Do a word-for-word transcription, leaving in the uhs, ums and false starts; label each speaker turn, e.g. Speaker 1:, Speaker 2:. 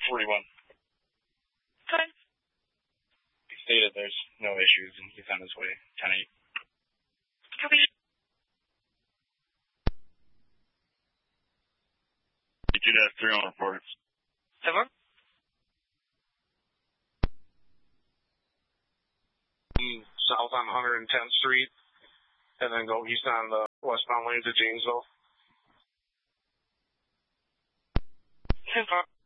Speaker 1: forty-one.
Speaker 2: Good.
Speaker 1: He stated there's no issues and he's on his way. ten eight.
Speaker 2: Copy.
Speaker 1: You do that three on reports.
Speaker 2: Seven.
Speaker 3: South on one hundred tenth Street, and then go east on the westbound lane to Janesville.
Speaker 2: Ten four.